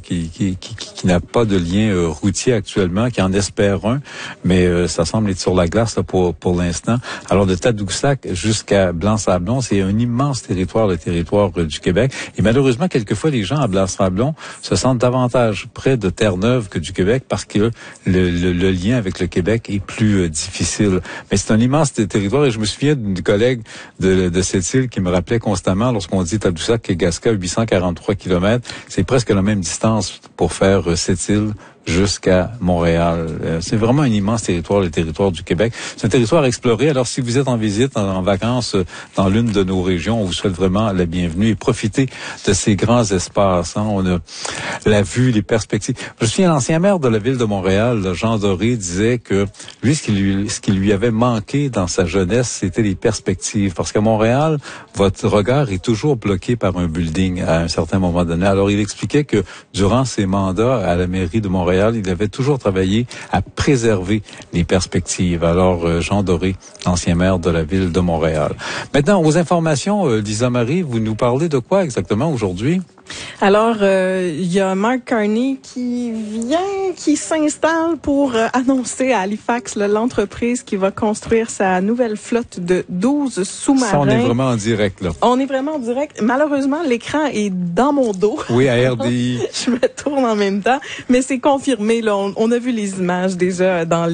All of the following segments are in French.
qui n'a pas de lien routier actuellement, qui en espère un, mais ça semble être sur la glace là, pour l'instant. Alors de Tadoussac jusqu'à Blanc-Sablon, c'est un immense territoire, le territoire du Québec. Et malheureusement, quelquefois, les gens à Blanc-Sablon se sentent davantage près de Terre-Neuve que du Québec parce que le lien avec le Québec est plus difficile. Mais c'est un immense territoire et je me souviens d'une collègue de cette île qui me rappelait constamment lorsqu'on dit Tadoussac et Gasca, 843 km, c'est presque la même distance pour faire cette île jusqu'à Montréal. C'est vraiment un immense territoire, le territoire du Québec. C'est un territoire à explorer. Alors, si vous êtes en visite, en vacances dans l'une de nos régions, on vous souhaite vraiment la bienvenue et profitez de ces grands espaces. Hein. On a la vue, les perspectives. Je me souviens, l'ancien maire de la ville de Montréal, Jean Doré, disait que lui, ce qui lui avait manqué dans sa jeunesse, c'était les perspectives. Parce qu'à Montréal, votre regard est toujours bloqué par un building à un certain moment donné. Alors, il expliquait que durant ses mandats à la mairie de Montréal, il avait toujours travaillé à préserver les perspectives. Alors, Jean Doré, ancien maire de la ville de Montréal. Maintenant, aux informations, Lisa Marie, vous nous parlez de quoi exactement aujourd'hui? Alors, il y a Mark Carney qui s'installe pour annoncer à Halifax l'entreprise qui va construire sa nouvelle flotte de 12 sous-marins. Ça, on est vraiment en direct, là. On est vraiment en direct. Malheureusement, l'écran est dans mon dos. Oui, à RDI. Je me tourne en même temps, mais c'est confirmé. Là, on a vu les images déjà dans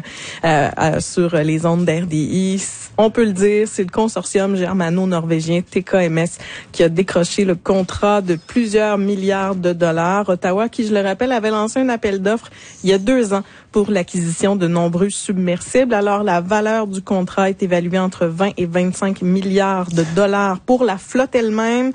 sur les ondes d'RDI. On peut le dire, c'est le consortium germano-norvégien TKMS qui a décroché le contrat de plusieurs milliards de dollars. Ottawa, qui, je le rappelle, avait lancé un appel d'offres il y a 2 ans pour l'acquisition de nombreux submersibles. Alors, la valeur du contrat est évaluée entre 20 et 25 milliards de dollars pour la flotte elle-même.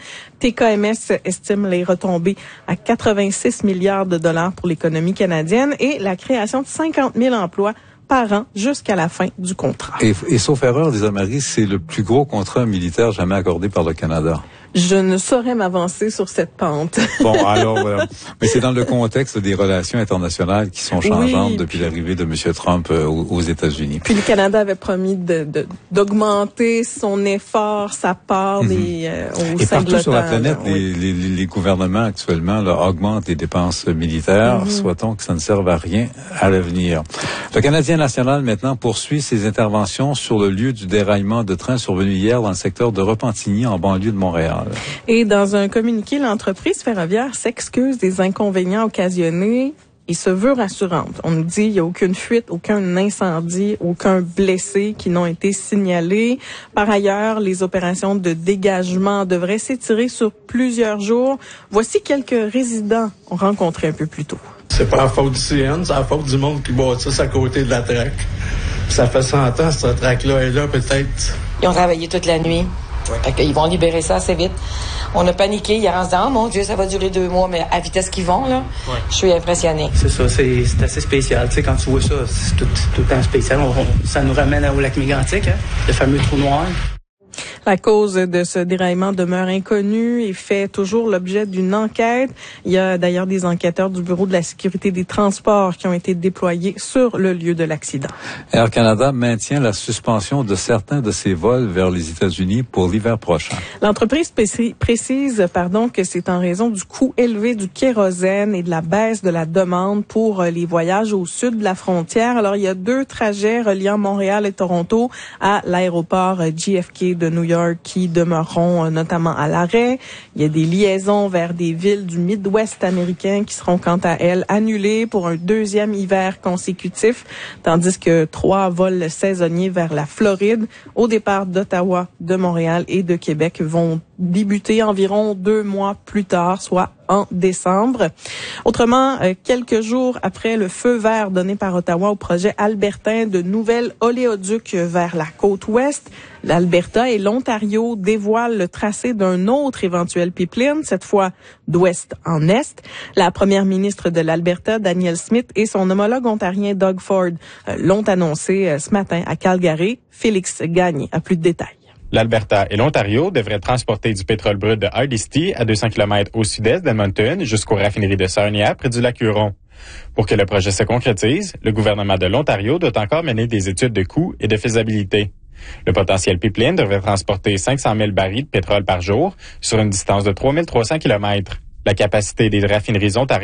TKMS estime les retombées à 86 milliards de dollars pour l'économie canadienne et la création de 50 000 emplois par an jusqu'à la fin du contrat. Et sauf erreur, Lisa Marie, c'est le plus gros contrat militaire jamais accordé par le Canada. Je ne saurais m'avancer sur cette pente. Bon, alors, voilà. Mais c'est dans le contexte des relations internationales qui sont changeantes depuis l'arrivée de M. Trump aux États-Unis. Puis le Canada avait promis d'augmenter son effort, sa part au sein de l'OTAN. Et partout sur la planète, les gouvernements actuellement là, augmentent les dépenses militaires. Souhaitons que ça ne serve à rien à l'avenir. Le Canadien national, maintenant, poursuit ses interventions sur le lieu du déraillement de train survenu hier dans le secteur de Repentigny, en banlieue de Montréal. Et dans un communiqué, l'entreprise ferroviaire s'excuse des inconvénients occasionnés et se veut rassurante. On nous dit qu'il n'y a aucune fuite, aucun incendie, aucun blessé qui n'ont été signalés. Par ailleurs, les opérations de dégagement devraient s'étirer sur plusieurs jours. Voici quelques résidents rencontrés un peu plus tôt. C'est pas la faute du CN, c'est la faute du monde qui bâtisse à côté de la traque. Ça fait 100 ans, cette traque-là est là, peut-être. Ils ont travaillé toute la nuit. Ouais. Fait qu'ils vont libérer ça assez vite. On a paniqué hier en se disant, oh mon Dieu, ça va durer 2 mois, mais à vitesse qu'ils vont, là, je suis impressionnée. C'est ça, c'est assez spécial. Tu sais, quand tu vois ça, c'est tout le temps spécial. Ça nous ramène au lac Mégantic, hein, le fameux trou noir. La cause de ce déraillement demeure inconnue et fait toujours l'objet d'une enquête. Il y a d'ailleurs des enquêteurs du Bureau de la sécurité des transports qui ont été déployés sur le lieu de l'accident. Air Canada maintient la suspension de certains de ses vols vers les États-Unis pour l'hiver prochain. L'entreprise précise que c'est en raison du coût élevé du kérosène et de la baisse de la demande pour les voyages au sud de la frontière. Alors, il y a 2 trajets reliant Montréal et Toronto à l'aéroport JFK de New York qui demeureront notamment à l'arrêt. Il y a des liaisons vers des villes du Midwest américain qui seront quant à elles annulées pour un 2e hiver consécutif, tandis que 3 vols saisonniers vers la Floride au départ d'Ottawa, de Montréal et de Québec vont débuter environ 2 mois plus tard, soit en décembre. Autrement, quelques jours après le feu vert donné par Ottawa au projet albertain de nouvelles oléoducs vers la côte ouest, l'Alberta et l'Ontario dévoilent le tracé d'un autre éventuel pipeline, cette fois d'ouest en est. La première ministre de l'Alberta, Danielle Smith, et son homologue ontarien Doug Ford l'ont annoncé ce matin à Calgary. Félix Gagné a plus de détails. L'Alberta et l'Ontario devraient transporter du pétrole brut de Hardisty à 200 km au sud-est d'Edmonton jusqu'aux raffineries de Sarnia près du lac Huron. Pour que le projet se concrétise, le gouvernement de l'Ontario doit encore mener des études de coûts et de faisabilité. Le potentiel pipeline devrait transporter 500 000 barils de pétrole par jour sur une distance de 3 300 km. La capacité des raffineries ontariennes